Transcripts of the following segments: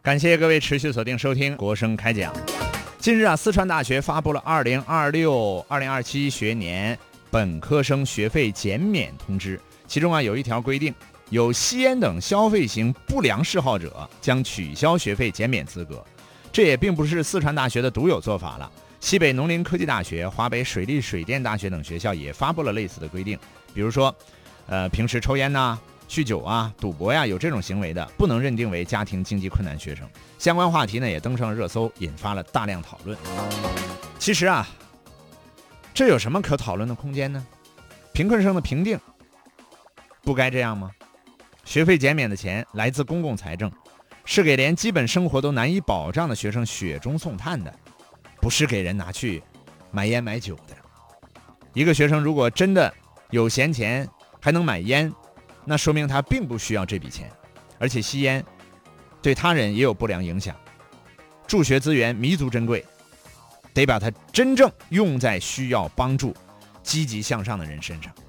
感谢各位持续锁定收听国声开讲。近日四川大学发布了2026-2027学年本科生学费减免通知，其中有一条规定，有吸烟等消费型不良嗜好者将取消学费减免资格。这也并不是四川大学的独有做法了，西北农林科技大学、华北水利水电大学等学校也发布了类似的规定。比如说平时抽烟酗酒赌博有这种行为的，不能认定为家庭经济困难学生。相关话题呢也登上了热搜，引发了大量讨论。其实这有什么可讨论的空间呢？贫困生的评定不该这样吗？学费减免的钱来自公共财政，是给连基本生活都难以保障的学生雪中送炭的，不是给人拿去买烟买酒的。一个学生如果真的有闲钱还能买烟，那说明他并不需要这笔钱，而且吸烟对他人也有不良影响。助学资源弥足珍贵，得把它真正用在需要帮助、积极向上的人身上。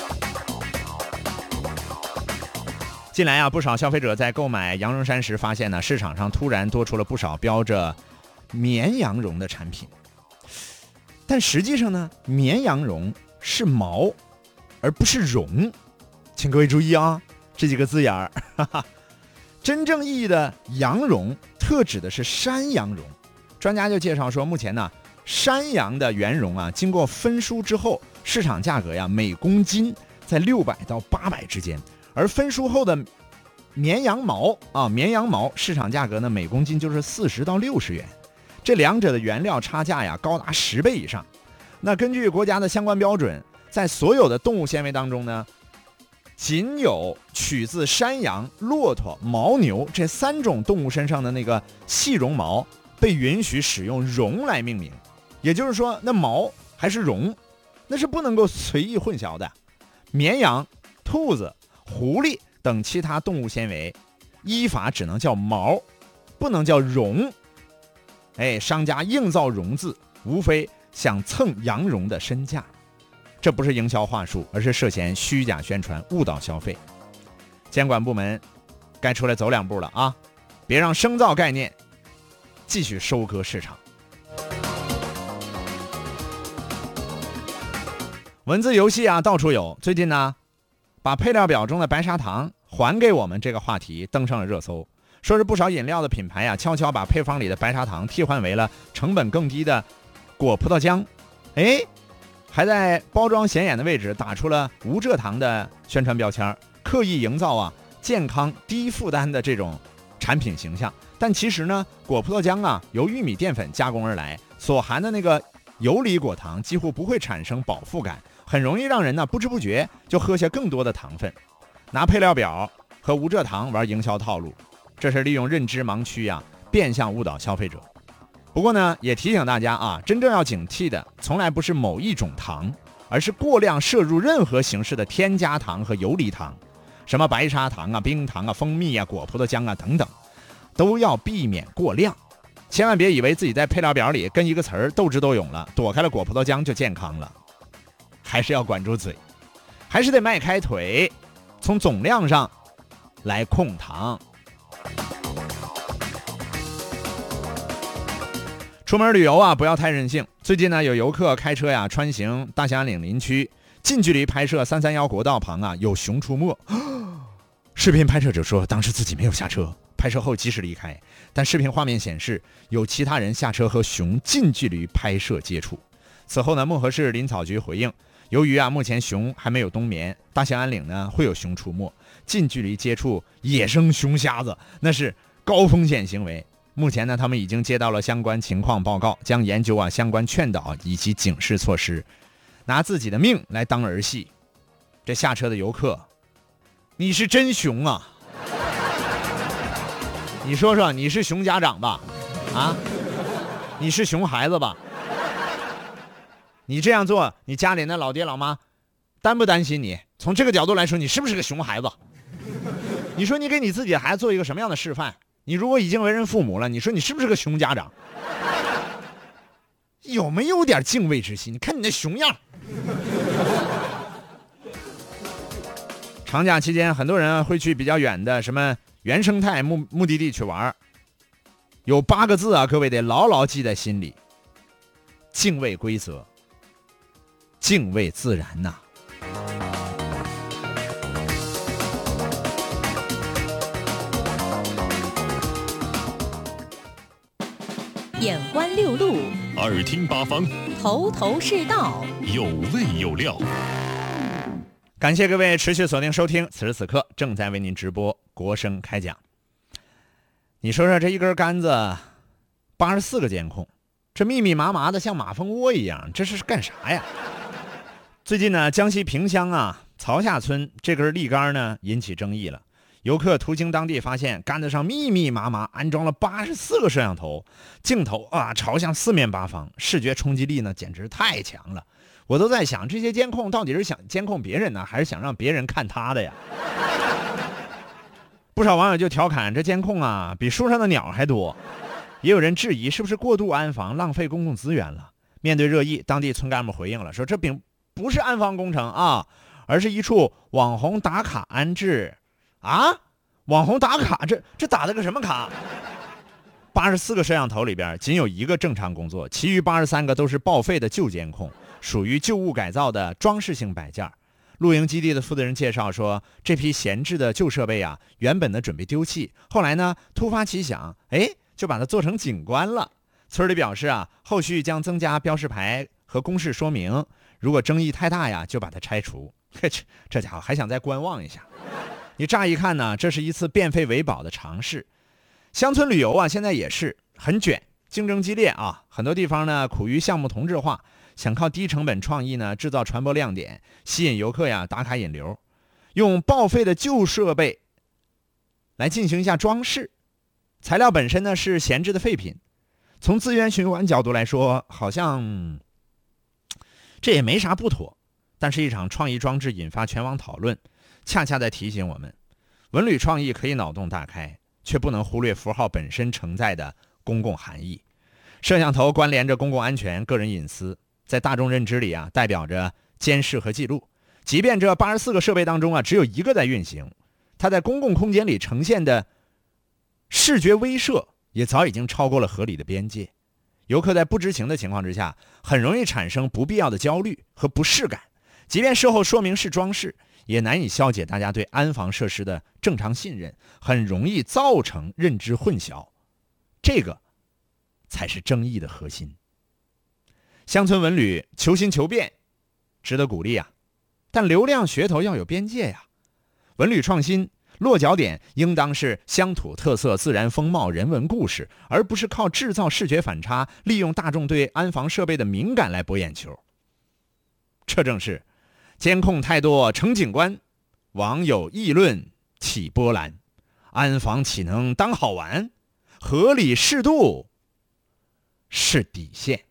近来不少消费者在购买羊绒衫时发现市场上突然多出了不少标着绵羊绒的产品，但实际上呢，绵羊绒是毛而不是绒，请各位注意这几个字眼儿。真正意义的羊绒特指的是山羊绒。专家就介绍说，目前山羊的原绒经过分梳之后，市场价格每公斤在600到800之间，而分梳后的绵羊毛市场价格呢每公斤就是40到60元，这两者的原料差价高达10倍以上。那根据国家的相关标准，在所有的动物纤维当中呢，仅有取自山羊、骆驼、牦牛这3种动物身上的那个细绒毛被允许使用绒来命名，也就是说那毛还是绒，那是不能够随意混淆的。绵羊、兔子、狐狸等其他动物纤维依法只能叫毛，不能叫绒。商家硬造绒字，无非想蹭羊绒的身价，这不是营销话术，而是涉嫌虚假宣传，误导消费。监管部门该出来走2步了别让生造概念继续收割市场。文字游戏到处有，最近把配料表中的白砂糖还给我们这个话题登上了热搜，说是不少饮料的品牌悄悄把配方里的白砂糖替换为了成本更低的果葡萄浆，还在包装显眼的位置打出了无蔗糖的宣传标签，刻意营造健康低负担的这种产品形象。但其实呢，果葡萄浆由玉米淀粉加工而来，所含的那个游离果糖几乎不会产生饱腹感，很容易让人不知不觉就喝下更多的糖分。拿配料表和无蔗糖玩营销套路，这是利用认知盲区变相误导消费者。不过呢，也提醒大家真正要警惕的从来不是某一种糖，而是过量摄入任何形式的添加糖和游离糖，什么白砂糖冰糖蜂蜜果葡萄浆等等，都要避免过量。千万别以为自己在配料表里跟一个词儿斗智斗勇了，躲开了果葡萄浆就健康了。还是要管住嘴，还是得迈开腿，从总量上来控糖。出门旅游不要太任性。最近呢，有游客开车穿行大兴安岭林区，近距离拍摄331国道旁有熊出没。视频拍摄者说，当时自己没有下车，拍摄后及时离开，但视频画面显示有其他人下车和熊近距离拍摄接触。此后呢，漠河市林草局回应，由于目前熊还没有冬眠，大兴安岭呢会有熊出没，近距离接触野生熊瞎子那是高风险行为。目前呢，他们已经接到了相关情况报告，将研究相关劝导以及警示措施。拿自己的命来当儿戏，这下车的游客，你是真熊你说说，你是熊家长吧？你是熊孩子吧？你这样做，你家里那老爹老妈担不担心你？从这个角度来说，你是不是个熊孩子？你说你给你自己的孩子做一个什么样的示范？你如果已经为人父母了，你说你是不是个熊家长？有没有点敬畏之心？你看你那熊样。长假期间，很多人会去比较远的什么原生态目的地去玩， 有8个字啊，各位得牢牢记在心里：敬畏规则，敬畏自然呐。 眼观六路， 耳听八方， 头头是道， 有味有料。 感谢各位持续锁定收听，此时此刻正在为您直播国声开讲。你说说这一根杆子84个监控，这密密麻麻的像马蜂窝一样，这是干啥呀？最近呢，江西萍乡啊曹下村这根立杆呢引起争议了。游客途经当地发现杆子上密密麻麻安装了84个摄像头，镜头啊朝向四面八方，视觉冲击力呢简直太强了。我都在想，这些监控到底是想监控别人呢，还是想让别人看他的呀？不少网友就调侃，这监控啊比树上的鸟还多。也有人质疑是不是过度安防，浪费公共资源了。面对热议，当地村干部回应了，说这并不是安防工程啊，而是一处网红打卡安置。啊，网红打卡，这打的个什么卡？84个摄像头里边仅有1个正常工作，其余83个都是报废的旧监控，属于旧物改造的装饰性摆件。露营基地的负责人介绍说，这批闲置的旧设备啊，原本呢准备丢弃，后来呢突发奇想，就把它做成景观了。村里表示啊，后续将增加标识牌和公示说明，如果争议太大呀，就把它拆除。这家伙还想再观望一下。你乍一看呢，这是一次变废为宝的尝试。乡村旅游啊，现在也是很卷，竞争激烈啊，很多地方呢苦于项目同质化，想靠低成本创意呢制造传播亮点，吸引游客呀打卡引流，用报废的旧设备来进行一下装饰。材料本身呢是闲置的废品，从资源循环角度来说，好像这也没啥不妥。但是一场创意装置引发全网讨论，恰恰在提醒我们，文旅创意可以脑洞大开，却不能忽略符号本身承载的公共含义。摄像头关联着公共安全、个人隐私，在大众认知里啊，代表着监视和记录。即便这84个设备当中啊，只有1个在运行，它在公共空间里呈现的视觉威慑也早已经超过了合理的边界。游客在不知情的情况之下，很容易产生不必要的焦虑和不适感。即便事后说明是装饰，也难以消解大家对安防设施的正常信任，很容易造成认知混淆。这个才是争议的核心。乡村文旅求新求变，值得鼓励啊，但流量噱头要有边界呀。文旅创新落脚点应当是乡土特色、自然风貌、人文故事，而不是靠制造视觉反差，利用大众对安防设备的敏感来博眼球。这正是监控太多成景观，网友议论起波澜。安防岂能当好玩？合理适度是底线。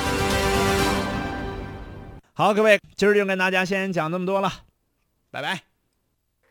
好，各位，今儿就跟大家先讲这么多了，拜拜。